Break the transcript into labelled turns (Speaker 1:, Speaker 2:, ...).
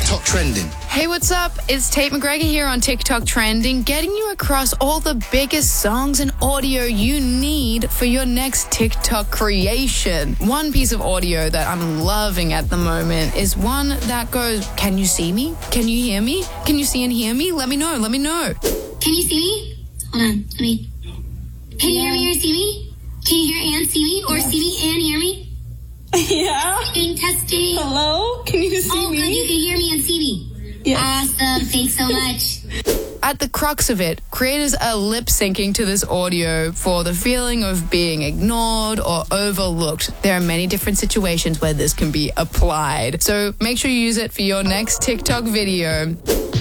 Speaker 1: TikTok Trending.
Speaker 2: Hey, what's up? It's Tate McGregor here on TikTok Trending, getting you across all the biggest songs and audio you need for your next TikTok creation. One piece of audio that I'm loving at the moment is one that goes, "Can you see me? Can you hear me? Can you see and hear me? Let me know, let me know."
Speaker 3: Can you see me? Hold on, let me. Can you hear me or see me? Can you hear and see me? Or see me and hear me?
Speaker 4: Yeah.
Speaker 3: Testing.
Speaker 4: Hello? Can you see
Speaker 3: Oh,
Speaker 4: me?
Speaker 3: good, you can hear me and see me.
Speaker 4: Yeah.
Speaker 3: Awesome, thanks so much.
Speaker 2: At the crux of it, creators are lip syncing to this audio for the feeling of being ignored or overlooked. There are many different situations where this can be applied. So make sure you use it for your next TikTok video.